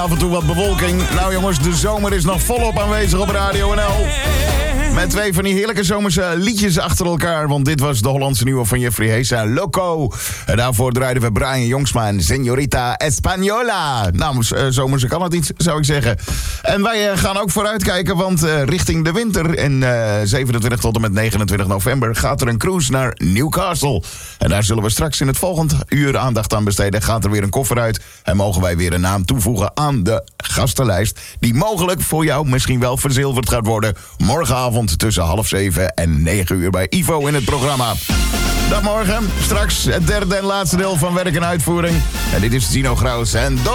Af en toe wat bewolking. Nou jongens, de zomer is nog volop aanwezig op Radio NL. Met 2 van die heerlijke zomerse liedjes achter elkaar. Want dit was de Hollandse nieuwe van Jeffrey Heza, Loco. En daarvoor draaiden we Brian Jongsma en Señorita Española. Nou, zomerse kan het niet, zou ik zeggen. En wij gaan ook vooruitkijken, want richting de winter... in 27 tot en met 29 november gaat er een cruise naar Newcastle. En daar zullen we straks in het volgende uur aandacht aan besteden. Gaat er weer een koffer uit en mogen wij weer een naam toevoegen aan de gastenlijst... die mogelijk voor jou misschien wel verzilverd gaat worden... morgenavond tussen 6:30 en 9 uur bij Ivo in het programma. Dag morgen, straks het derde en laatste deel van Werk en Uitvoering. En dit is Dino Graus en